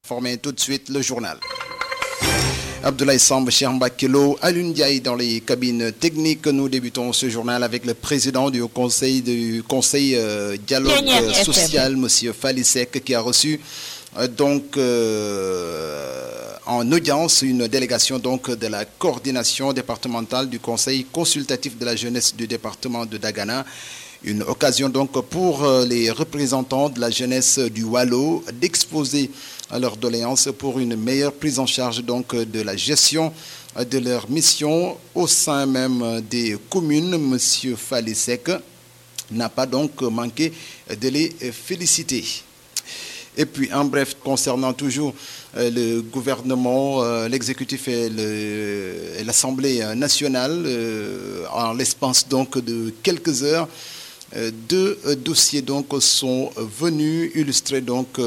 Formez tout de suite le journal. Abdoulaye Samb, Chermba Kelo, Alun Diaye dans les cabines techniques. Nous débutons ce journal avec le président du conseil dialogue social, M. Falisek, qui a reçu en audience une délégation de la coordination départementale du conseil consultatif de la jeunesse du département de Dagana. Une occasion pour les représentants de la jeunesse du Wallo d'exposer leurs doléances pour une meilleure prise en charge de la gestion de leurs missions au sein même des communes. Monsieur Falisek n'a pas manqué de les féliciter. Et puis, en bref, concernant toujours le gouvernement, l'exécutif et l'Assemblée nationale, en l'espace de quelques heures, deux dossiers sont venus illustrer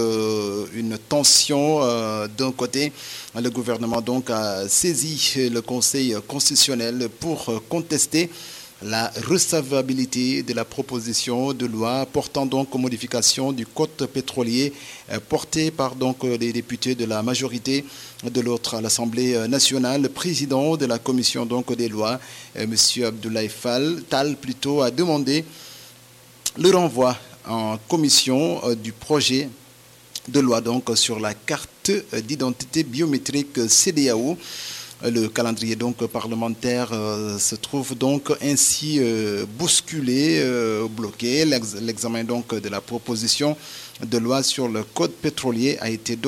une tension. D'un côté, le gouvernement a saisi le Conseil constitutionnel pour contester la recevabilité de la proposition de loi portant modification du code pétrolier portée par les députés de la majorité. De l'autre, à l'Assemblée nationale, le président de la commission des lois, M. Abdoulaye Tal, a demandé le renvoi en commission du projet de loi sur la carte d'identité biométrique CEDEAO. Le calendrier parlementaire se trouve ainsi bousculé, bloqué. L'examen de la proposition de loi sur le code pétrolier a été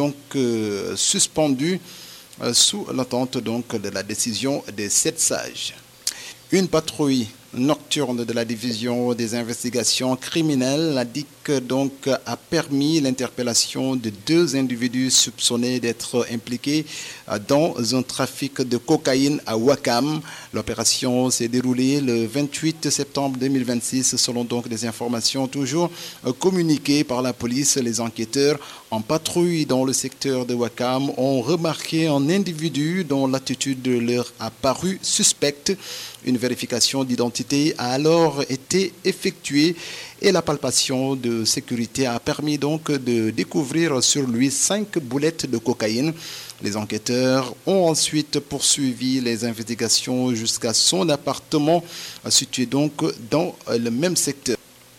suspendu sous l'attente de la décision des 7 sages. Une patrouille nocturne de la division des investigations criminelles, la DIC, a permis l'interpellation de 2 individus soupçonnés d'être impliqués dans un trafic de cocaïne à Ouakam. L'opération s'est déroulée le 28 septembre 2026 selon des informations toujours communiquées par la police. Les enquêteurs en patrouille dans le secteur de Ouakam ont remarqué un individu dont l'attitude leur a paru suspecte. Une vérification d'identité a alors été effectuée et la palpation de sécurité a permis de découvrir sur lui 5 boulettes de cocaïne. Les enquêteurs ont ensuite poursuivi les investigations jusqu'à son appartement situé dans le même secteur.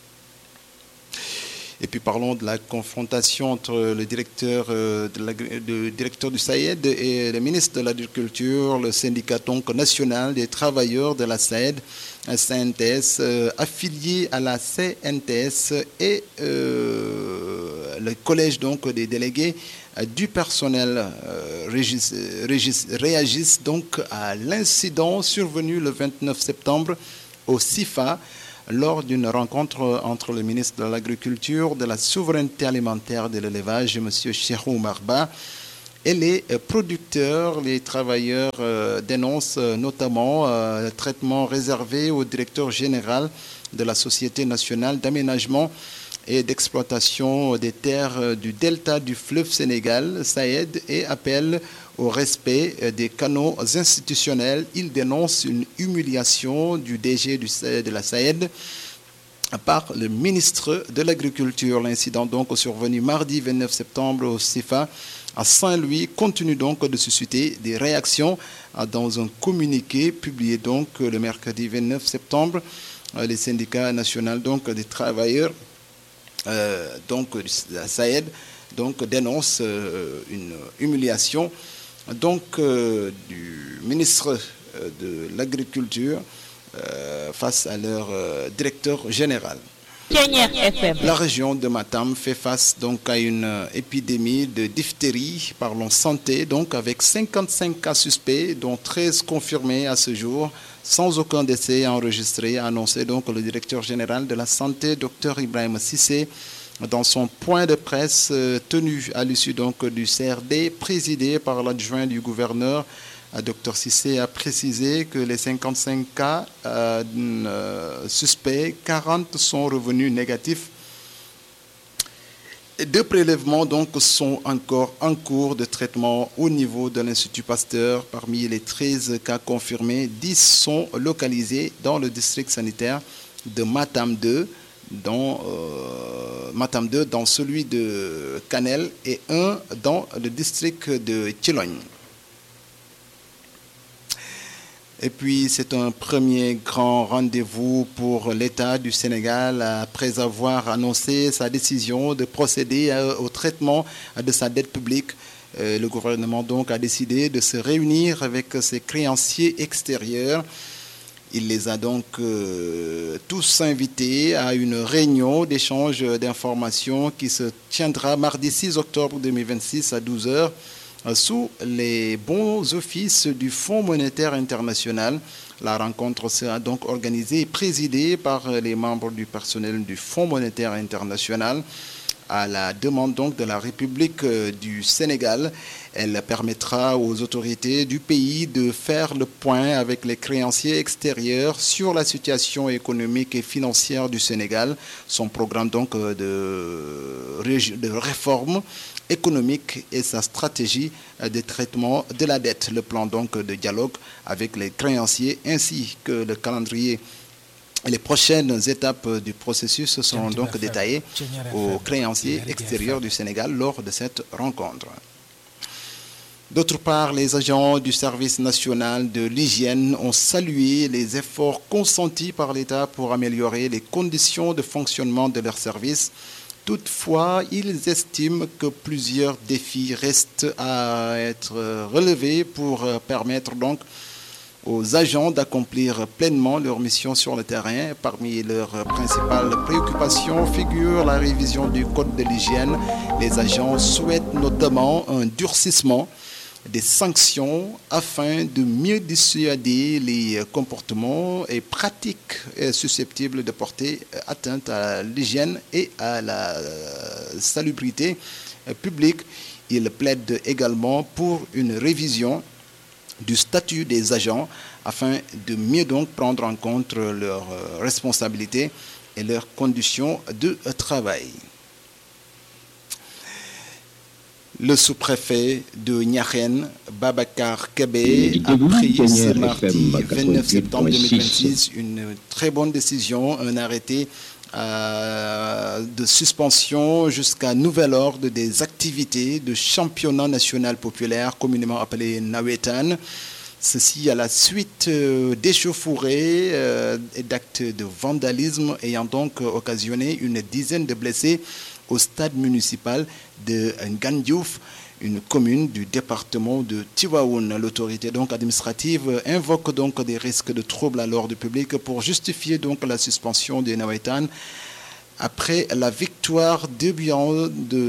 Et puis parlons de la confrontation entre le directeur du SAED et le ministre de l'Agriculture, le syndicat national des travailleurs de la SAED, CNTS, affilié à la CNTS et le collège des délégués du personnel réagissent à l'incident survenu le 29 septembre au CIFA. Lors d'une rencontre entre le ministre de l'Agriculture, de la Souveraineté alimentaire et de l'Élevage, M. Cheikhou Marba, et les producteurs, les travailleurs dénoncent notamment le traitement réservé au directeur général de la Société nationale d'aménagement et d'exploitation des terres du delta du fleuve Sénégal, SAED, et appellent au respect des canaux institutionnels. Il dénonce une humiliation du DG de la SAED par le ministre de l'Agriculture. L'incident survenu mardi 29 septembre au CIFA à Saint-Louis continue de susciter des réactions. Dans un communiqué publié le mercredi 29 septembre, les syndicats nationaux des travailleurs de la SAED dénoncent une humiliation du ministre de l'Agriculture face à leur directeur général. La région de Matam fait face à une épidémie de diphtérie, parlons santé, avec 55 cas suspects, dont 13 confirmés à ce jour, sans aucun décès enregistré, a annoncé le directeur général de la santé, Dr Ibrahim Cissé, dans son point de presse tenu à l'issue du CRD, présidé par l'adjoint du gouverneur. Dr Cissé a précisé que les 55 cas suspects, 40 sont revenus négatifs. 2 prélèvements sont encore en cours de traitement au niveau de l'Institut Pasteur. Parmi les 13 cas confirmés, 10 sont localisés dans le district sanitaire de Matam 2. dans Matam 2, dans celui de Kanel et un dans le district de Tchilogne. Et puis, c'est un premier grand rendez-vous pour l'État du Sénégal après avoir annoncé sa décision de procéder au traitement de sa dette publique. Le gouvernement donc a décidé de se réunir avec ses créanciers extérieurs. Il les a donc tous invités à une réunion d'échange d'informations qui se tiendra mardi 6 octobre 2026 à 12 h. Sous les bons offices du Fonds monétaire international. La rencontre sera donc organisée et présidée par les membres du personnel du Fonds monétaire international à la demande donc de la République du Sénégal. Elle permettra aux autorités du pays de faire le point avec les créanciers extérieurs sur la situation économique et financière du Sénégal, son programme donc de réforme économique et sa stratégie de traitement de la dette, le plan donc de dialogue avec les créanciers ainsi que le calendrier. Les prochaines étapes du processus seront donc détaillées aux créanciers extérieurs du Sénégal lors de cette rencontre. D'autre part, les agents du service national de l'hygiène ont salué les efforts consentis par l'État pour améliorer les conditions de fonctionnement de leur service. Toutefois, ils estiment que plusieurs défis restent à être relevés pour permettre donc aux agents d'accomplir pleinement leur mission sur le terrain. Parmi leurs principales préoccupations figure la révision du Code de l'hygiène. Les agents souhaitent notamment un durcissement des sanctions afin de mieux dissuader les comportements et pratiques susceptibles de porter atteinte à l'hygiène et à la salubrité publique. Il plaide également pour une révision du statut des agents afin de mieux donc prendre en compte leurs responsabilités et leurs conditions de travail. Le sous-préfet de Niakhène, Babacar Kébé, a pris ce mardi 29 septembre 2026 une très bonne décision, un arrêté de suspension jusqu'à nouvel ordre des activités de championnat national populaire communément appelé Nawetan. Ceci à la suite d'échauffourées et d'actes de vandalisme ayant donc occasionné une dizaine de blessés au stade municipal de Ngandiouf, une commune du département de Tivaoune. L'autorité donc administrative invoque donc des risques de troubles à l'ordre public pour justifier donc la suspension des Nawetan après la victoire 2 buts à 1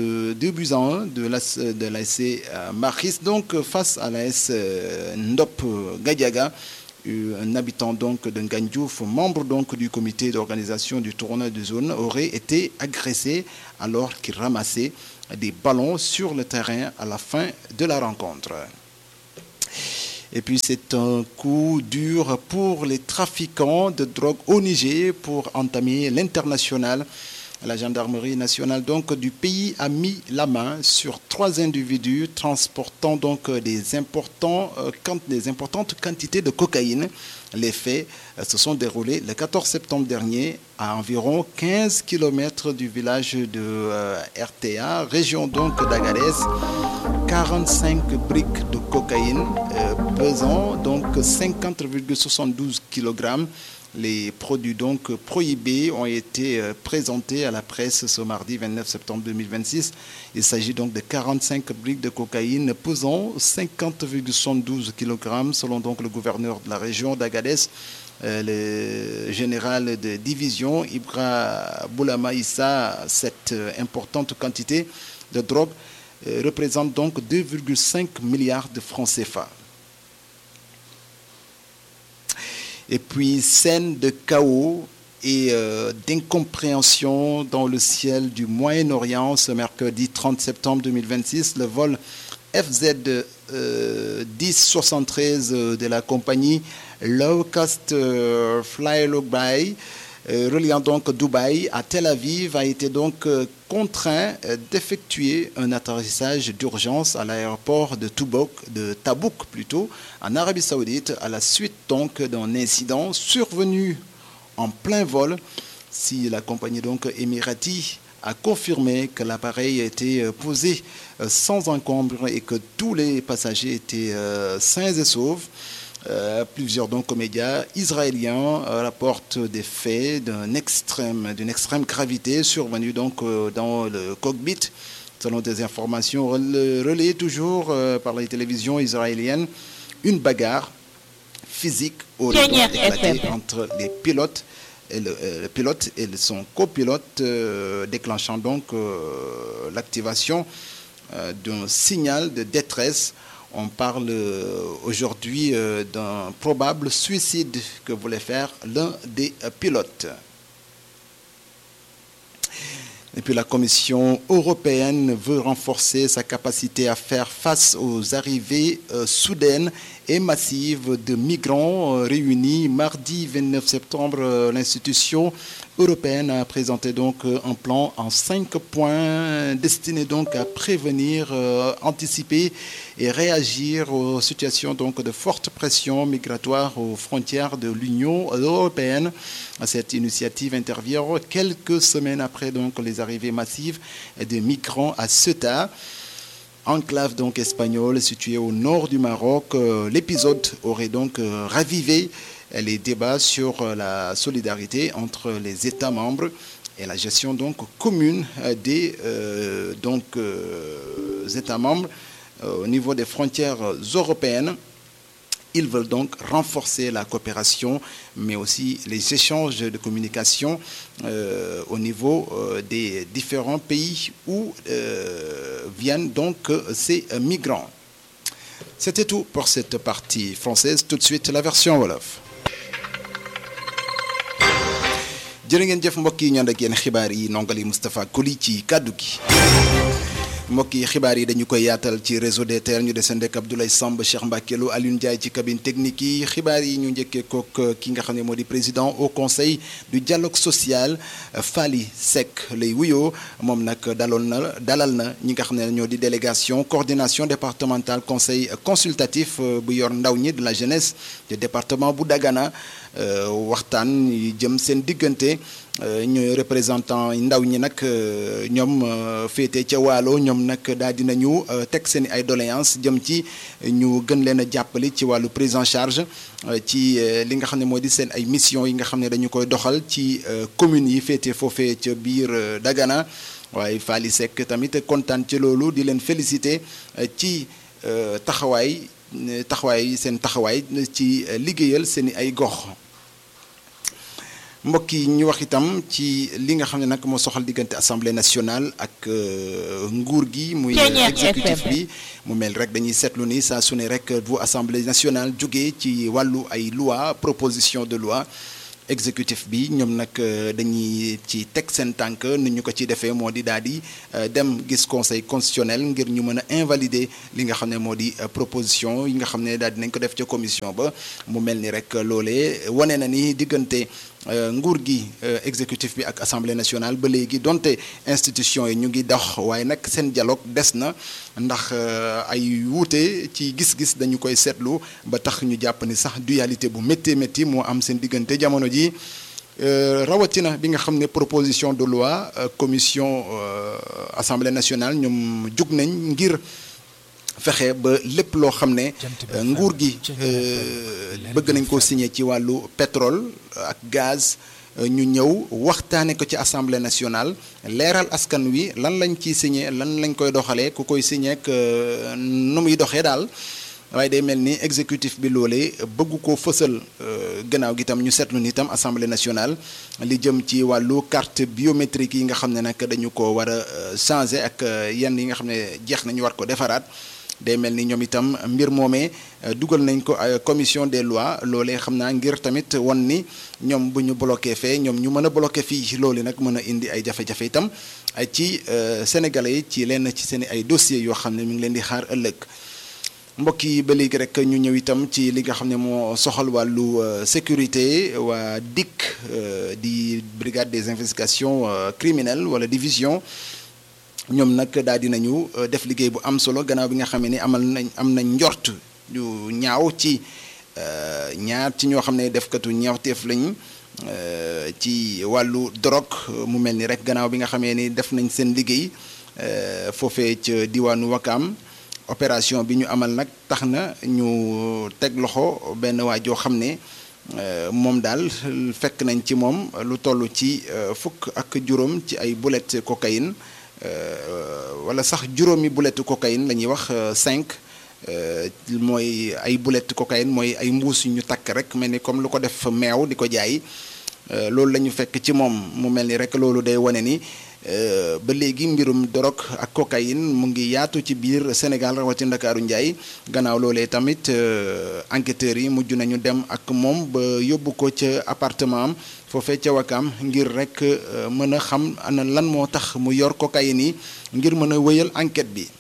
de l'AS Maris donc face à l'AS Ndop Gadiaga. Un habitant donc de Ngandiouf, membre donc du comité d'organisation du tournoi de zone, aurait été agressé alors qu'il ramassait des ballons sur le terrain à la fin de la rencontre. Et puis c'est un coup dur pour les trafiquants de drogue au Niger pour entamer l'international. La gendarmerie nationale donc du pays a mis la main sur 3 individus transportant donc des importantes quantités de cocaïne. Les faits se sont déroulés le 14 septembre dernier à environ 15 km du village de RTA, région donc d'Agadez. 45 briques de cocaïne pesant donc 50,72 kg. Les produits donc prohibés ont été présentés à la presse ce mardi 29 septembre 2026. Il s'agit donc de 45 briques de cocaïne pesant 50,72 kg selon donc le gouverneur de la région d'Agadez, le général de division Ibra Boulama Issa. Cette importante quantité de drogue représente donc 2,5 milliards de francs CFA. Et puis, scène de chaos et d'incompréhension dans le ciel du Moyen-Orient ce mercredi 30 septembre 2026. Le vol FZ 1073 de la compagnie Low Cost Flyloby reliant donc Dubaï à Tel Aviv a été donc contraint d'effectuer un atterrissage d'urgence à l'aéroport de Tabouk en Arabie Saoudite à la suite donc d'un incident survenu en plein vol. si la compagnie donc Emirati a confirmé que l'appareil a été posé sans encombre et que tous les passagers étaient sains et saufs. Plusieurs donc médias israéliens rapportent des faits d'une extrême gravité survenue donc dans le cockpit. Selon des informations relayées toujours par les télévisions israéliennes, une bagarre physique aurait donc éclaté entre les pilotes et le pilote et son copilote, déclenchant donc l'activation d'un signal de détresse. On parle aujourd'hui d'un probable suicide que voulait faire l'un des pilotes. Et puis la Commission européenne veut renforcer sa capacité à faire face aux arrivées soudaines et massives de migrants réunis mardi 29 septembre. L'institution européenne a présenté donc un plan en 5 points destiné donc à prévenir, anticiper et réagir aux situations donc de forte pression migratoire aux frontières de l'Union européenne. Cette initiative intervient quelques semaines après donc les arrivées massives de migrants à Ceuta, enclave donc espagnole située au nord du Maroc. L'épisode aurait donc ravivé les débats sur la solidarité entre les États membres et la gestion donc commune des États membres au niveau des frontières européennes. Ils veulent donc renforcer la coopération, mais aussi les échanges de communication au niveau des différents pays où viennent donc ces migrants. C'était tout pour cette partie française. Tout de suite, la version Wolof. jërë ngeen jëf mbokk yi ñu ànd ak yéen xibaar yi nongali Moustapha Koli ci kàddu gi. mbokk yi xibaar yi dañu koy yaatal ci réseau DTR ñu desandi ak Abdoulaye Samb Cheikh Mbacké Lo Alioune Ndiaye ci cabine technique yi xibaar yi ñu njëkkee kook ki nga xam ne moo di président au conseil du dialogue social Faly Seck lay wuyoo moom nag dalal na ñi nga xam ne ñoo di délégation coordination départementale conseil consultatif bu yor ndaw ñi de la jeunesse du département bu Dagana waxtaan yi jëm seen diggante ñooy représentant ndaw ñi nag ñoom féete ca Waalo ñoom nag daal dinañu teg seen ay doléances jëm ci ñu gën leen a jàppale ci wàllu prise en charge ci li nga xam ne moo di seen ay mission yi nga xam ne dañu koy doxal ci communes yi féete foofee ca biir Dagana waaye Faly Seck tamit kontaan ci loolu di leen féliciter ci taxawaay seen taxawaay ci liggéeyal seen i ay gox. mbokk yi ñu wax itam ci li nga xam ne nag moo soxal diggante assemblée nationale ak nguur gi muy exécutif bi mu mel rek dañuy seetlu ni saa su ne rek bu assemblée nationale jógee ci wàllu ay loi proposition de loi exécutif bi ñoom nag dañuy ci teg seen tànk ni ñu ko ci defee moo di daal di dem gis conseil constitutionnel ngir ñu mën a invalider li nga xam ne moo di proposition yi nga xam ne daal dinañ ko def ca commission ba mu mel ni rek loolee wane na ni diggante nguur gi exécutif bi ak assemblée nationale ba léegi donte institution yi ñu ngi dox waaye nag seen dialogue des na ndax ay wuute ci gis-gis dañu koy seetlu ba tax ñu jàpp ni sax dualité bu métti moo am seen diggante jamono ji rawatina bi nga xam ne proposition de loi commission assemblée nationale ñoom jug nañ ngir fexe ba lépp loo xam ne nguur gi bëgg nañ koo signé ci wàllu pétrole ak gaz ñu ñëw waxtaane ko ci assemblée nationale leeral askan wi lan lañ ciy signé lan lañ koy doxalee ku koy signé ak nu muy doxee daal waaye day mel ni exécutif bi loolee bëggu koo fësal gannaaw gi tam ñu seetlu ni tam assemblée nationale li jëm ci wàllu carte biométrique yi nga xam ne nag dañu ko war a changer ak yenn yi nga xam ne jeex nañu war ko defaraat day mel ni ñoom itam mbir moomee dugal nañ ko commission des lois loolee xam naa ngir tamit won ni ñoom bu ñu bloqué fee ñoom ñu mën a bloqué fii loolu nag mën a indi ay jafe-jafe itam ci sénégalais yi ci lenn ci seen ay dossiers yoo xam ne mi ngi leen di xaar ëllëg mbokk yi ba léegi rek ñu ñëw itam ci li nga xam ne moo soxal wàllu sécurité waa DIC di brigade des investigations criminelles wala division ñoom nag daal dinañu def liggéey bu am solo gannaaw bi nga xam ne am nañ njort yu ñaaw ci ñaar ci ñoo xam ne defkatu ñaawteef lañ ci wàllu drogue mu mel ni rek gannaaw bi nga xamee ni def nañ seen liggéey foofee ca diwaanu Wakaam opération bi ñu amal nag tax na ñu teg loxo benn waa joo xam ne moom daal fekk nañ ci moom lu toll ci fukk ak juróom ci ay boulettes cocaïne wala sax juróomi boulettes cocaïne la ñuy wax 5 mooy ay boulettes cocaïne mooy ay mbuus yu ñu takk rek mel ni comme lu ko def meew di ko jaay loolu la ñu fekk ci moom mu mel ni rek loolu day wane ni ba léegi mbirum drogue ak cocaïne mu ngi yaatu ci biir Sénégal rawatina Ndakaaru Njaay gannaaw loolee tamit enquêteurs yi mujj nañu dem ak moom ba yóbbu ko ca appartement am foofee ca Wakaam ngir rek mën a xam ana lan moo tax mu yor cocaïne yi ngir mën a wéyal enquête bi.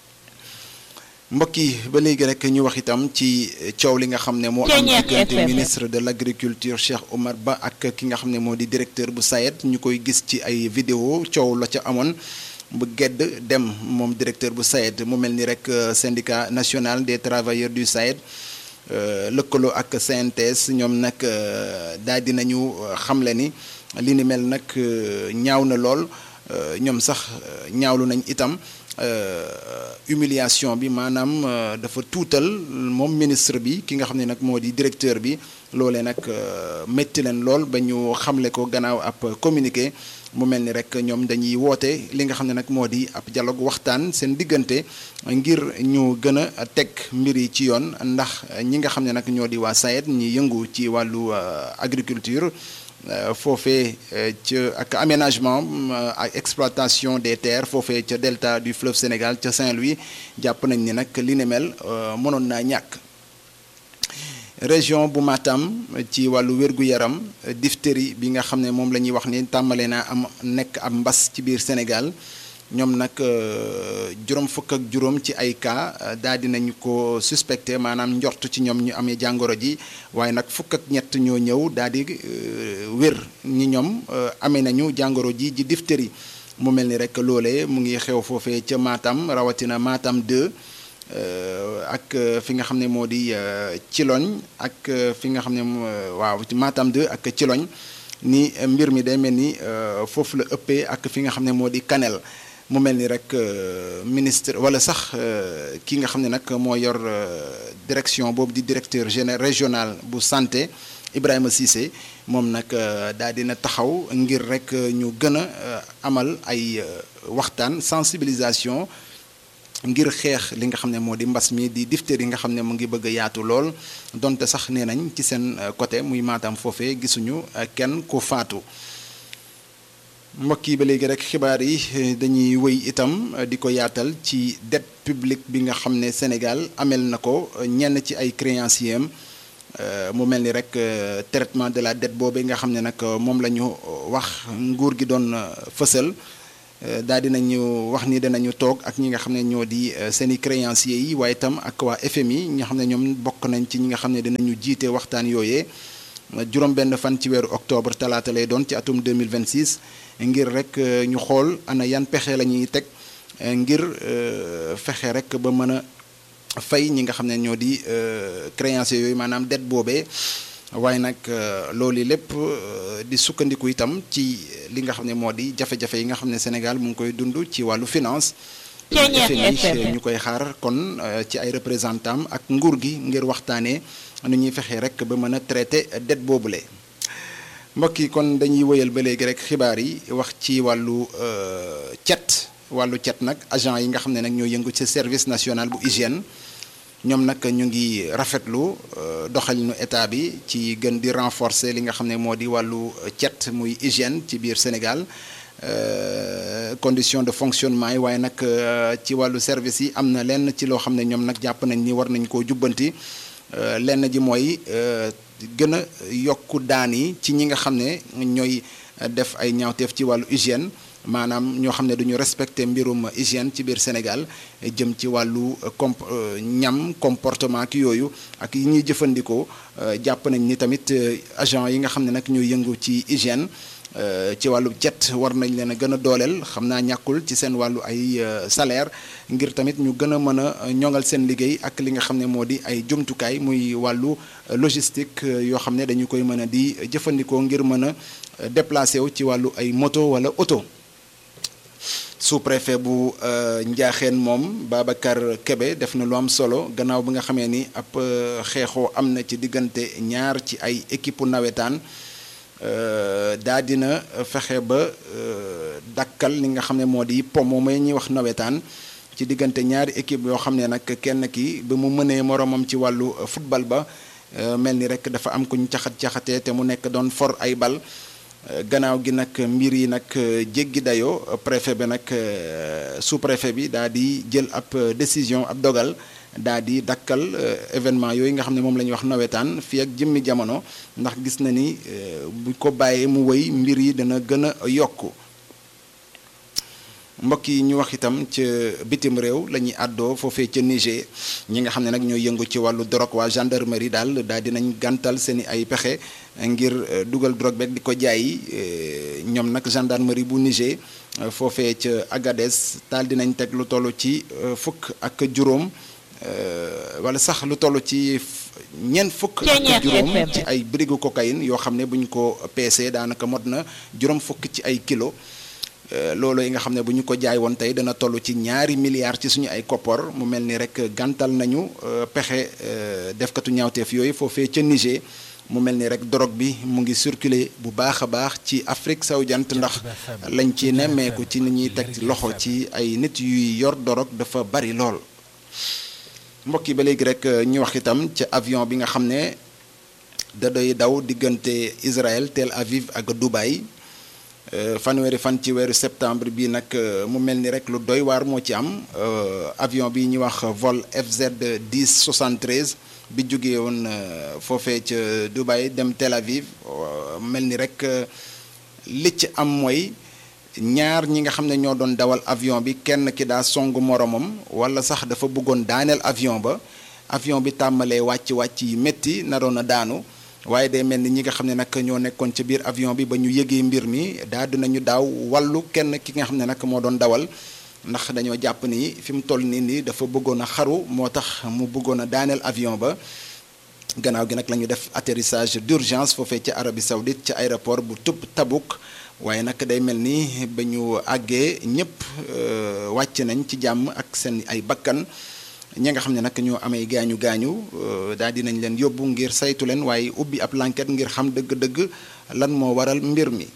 mbokk yi ba léegi rek ñu wax itam ci coow li nga xam ne moo am diggante ministre de l'agriculture Cheikh Oumar Ba ak ki nga xam ne moo di directeur bu SAED ñu koy gis ci ay vidéo coow la ca amoon bu gedd dem moom directeur bu SAED mu mel ni rek syndicat national des travailleurs du SAED lëkkaloo ak CNTS ñoom nag daal di nañu xamle ni li ni mel nag ñaaw na lool ñoom sax ñaawlu nañ itam humiliation bi maanaam dafa tuutal moom ministre bi ki nga xam ne nag moo di directeur bi loolee nag métti leen lool ba ñu xamle ko gannaaw ab communiqué mu mel ni rek ñoom dañuy woote li nga xam ne nag moo di ab dialogue waxtaan seen diggante ngir ñu gën a teg mbir yi ci yoon ndax ñi nga xam ne nag ñoo di waa SAED ñi yëngu ci wàllu agriculture foofee ca ak aménagement ak exploitation des terres foofee ca delta du fleuve Sénégal ca Saint-Louis jàpp nañ ni nag li ni mel mënoon naa ñàkk. région bu Matam ci wàllu wér-gu-yaram diphtérie bi nga xam ne moom la ñuy wax ni tàmbale naa am nekk ab mbas ci biir Sénégal ñoom nag juróom fukk ak juróom ci ay cas daal di nañu ko suspecté maanaam njort ci ñoom ñu amee jàngoro ji waaye nag fukk ak ñett ñoo ñëw daal di wér ñi ñoom amee nañu jàngoro ji di diphtérie mu mel ni rek loolee mu ngi xew foofee ca Matam rawatina Matam 2 ak fi nga xam ne moo di Ciloñ ak fi nga xam ne waaw Matam 2 ak Ciloñ ni mbir mi day mel ni foofu la ëppee ak fi nga xam ne moo di Kanel mu mel ni rek ministre wala sax ki nga xam ne nag moo yor direction boobu di directeur général régional bu santé Ibrahima Cissé moom nag daal dina taxaw ngir rek ñu gën a amal ay waxtaan sensibilisation ngir xeex li nga xam ne moo di mbas mi di diphtérie yi nga xam ne mu ngi bëgg a yaatu lool donte sax nee nañ ci seen côté muy Matam foofee gisuñu kenn ku faatu. mbokk yi ba léegi rek xibaar yi dañuy wëy itam di ko yaatal ci dette publique bi nga xam ne Sénégal amel na ko ñenn ci ay créanciers am mu mel ni rek traitement de la dette boobee nga xam ne nag moom la ñu wax nguur gi doon fësal daal dinañu wax ni danañu toog ak ñi nga xam ne ñoo di seeni créanciers yi waaye itam ak waa FMI ñi nga xam ne ñoom bokk nañ ci ñi nga xam ne dinañu jiite waxtaan yooyee juróom benn fan ci weeru octobre talaata lay doon ci atum 2026 ngir rek ñu xool ana yan pexe la ñuy teg ngir fexe rek ba mën a fay ñi nga xam ne ñoo di créanciers yooyu maanaam dette boobee waaye nag loolu lépp di sukkandiku itam ci li nga xam ne moo di jafe-jafe yi nga xam ne Sénégal mu ngi koy dund ci wàllu finance FMI ñu koy xaar kon ci ay représentants ak nguur gi ngir waxtaanee nu ñuy fexee rek ba mën a traité dette boobule. mbokk yi kon dañuy wëyal ba léegi rek xibaar yi wax ci wàllu cet nag agent yi nga xam ne nag ñoo yëngu ci service national bu hygiène ñoom nag ñu ngi rafetlu doxalinu état bi ci gën di renforcer li nga xam ne moo di wàllu cet muy hygiène ci biir Sénégal condition de fonctionnement yi waaye nag ci wàllu service yi am na lenn ci loo xam ne ñoom nag jàpp nañ ni war nañ koo jubbanti lenn ji mooy gën a yokku daan yi ci ñi nga xam ne ñooy def ay ñaawteef ci wàllu hygiène maanaam ñoo xam ne duñu respecté mbirum hygiène ci biir Sénégal jëm ci wàllu ñam comportement ki yooyu ak yi ñuy jëfandikoo jàpp nañ ni tamit agent yi nga xam ne nag ñooy yëngu ci hygiène ci wàllu cet war nañ leen a gën a dooleel xam naa ñàkkul ci seen wàllu ay salaire ngir tamit ñu gën a mën a ñoŋal seen liggéey ak li nga xam ne moo di ay jumtukaay muy wàllu logistique yoo xam ne dañu koy mën a di jëfandikoo ngir mën a déplacé wu ci wàllu ay moto wala oto. sous-préfet bu Njaaxeen moom Babacar Kebe def na lu am solo gannaaw bi nga xamee ni ab xeexoo am na ci diggante ñaar ci ay équipe nawetaan daa dina fexe ba dakkal li nga xam ne moo di po moom ñuy wax nawetaan ci diggante ñaari équipe yoo xam ne nag kenn ki ba mu mënee moromam ci wàllu football ba mel ni rek dafa am ku ñu caxatee te mu nekk doon for ay bal gannaaw gi nag mbir yi nag jéggi dayoo préfet bi nag sous-préfet bi daa di jël ab décision ab dogal daa di dakkal événement yooyu nga xam ne moom la ñuy wax nawetaan fii ak jëmmi jamono ndax gis na ni bu ko bàyyee mu wëy mbir yi dana gën a yokku. mbokk yi ñu wax itam ca bitim réew la ñuy àddoo foofee ca Niger ñi nga xam ne nag ñooy yëngu ci wàllu drogue waa gendarmerie daal dinañ gàntal seen i ay pexe ngir dugal drogue beeg di ko jaayi ñoom nag gendarmerie bu Niger foofee ca Agadez daal dinañ teg lu toll ci fukk ak juróom wala sax lu toll ci ñeent fukk ak juróom ci ay brigu cocaïne yoo xam ne bu ñu ko peesee daanaka mot na juróom fukk ci ay kilo loolu yi nga xam ne bu ñu ko jaay woon tey dana toll ci 2 milliards ci suñu ay koppor mu mel ni rek gàntal nañu pexe defkatu ñaawteef yooyu foofee ca Niger mu mel ni rek drogue bi mu ngi circuler bu baax a baax ci Afrique sowu-jant ndax lañ ci nemmeeku ci ni ñuy teg loxo ci ay nit yuy yor drogue dafa bari lool. mbokk yi ba léegi rek ñu wax itam ca avion bi nga xam ne da doy daw diggante Israël Tel Aviv ak Dubaï. fanweeri fan ci weeru septembre bi nag mu mel ni rek lu doy waar moo ci am avion bi ñuy wax vol FZ 1073 bi jógee woon foofee ca Dubaï dem Tel Aviv mel ni rek li ci am mooy ñaar ñi nga xam ne ñoo doon dawal avion bi kenn ki daa songu moromam wala sax dafa bëggoon daaneel avion ba avion bi tàmbalee wàcc yi métti naroon a daanu. waaye day mel ni ñi nga xam ne nag ñoo nekkoon ca biir avion bi ba ñu yëgee mbir mi daal dinañu daaw wàllu kenn ki nga xam ne nag moo doon dawal ndax dañoo jàpp ni fi mu toll nii dafa bëggoon a xaru moo tax mu bëggoon a daaneel avion ba gannaaw gi nag la ñu def atterrissage d'urgence foofee ca Arabie Saoudite ca aéroport bu Tabouk waaye nag day mel ni ba ñu àggee ñëpp wàcc nañ ci jàmm ak seen ay bakkan. ñi nga xam ne nag ñoo amee gaañu daal dinañ leen yóbbu ngir saytu leen waaye ubbi ab enquête ngir xam dëgg-dëgg lan moo waral mbir mi.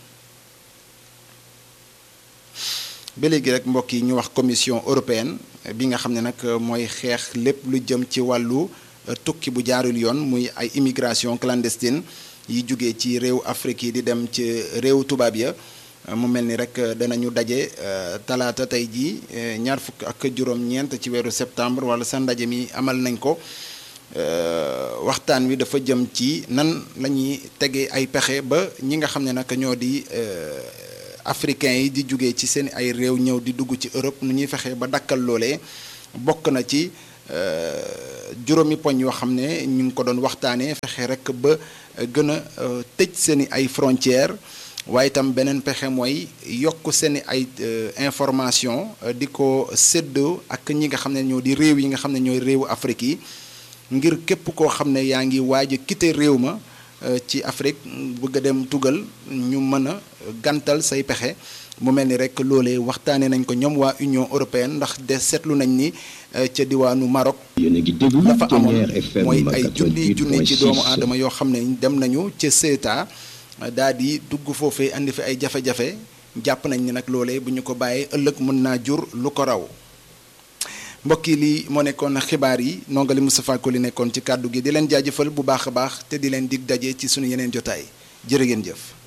ba léegi rek mbokk yi ñu wax commission européenne bi nga xam ne nag mooy xeex lépp lu jëm ci wàllu tukki bu jaarul yoon muy ay immigration clandestine yi jógee ci réew Afrique yi di dem ci réew tubaab ya. mu mel ni rek danañu daje talaata tey jii 26 ci weeru septembre wala sa ndaje mi amal nañ ko waxtaan wi dafa jëm ci nan la ñuy tegee ay pexe ba ñi nga xam ne nag ñoo di africains yi di jóge ci seen ay réew ñëw di dugg ci Europe nu ñuy fexe ba dakkal loolee bokk na ci juróomi poñ yoo xam ne ñu ngi ko doon waxtaanee fexe rek ba gën a tëj seen i ay frontières. waaye itam beneen pexe mooy yokk seen ay information di ko séddoo ak ñi nga xam ne ñoo di réew yi nga xam ne ñooy réewu Afrique yi ngir képp koo xam ne yaa ngi waaj a quitter réew ma ci Afrique bëgg a dem tugal ñu mën a gàntal say pexe mu mel ni rek loolee waxtaanee nañ ko ñoom waa Union européenne ndax de seetlu nañ ni ca diwaanu Maroc la fa amoon mooy ay junni ci doomu aadama yoo xam ne dem nañu ca Ceuta daal di dugg foofee andi fi ay jafe-jafe jàpp nañ ni nag loolee bu ñu ko bàyyee ëllëg mën naa jur lu ko raw mbokk yi lii moo nekkoon xibaar yi nongali Moustapha Koli nekkoon ci kàddu gi di leen jaajëfal bu baax a baax te di leen dig daje ci sunu yeneen jotaay jërë ngeen jëf.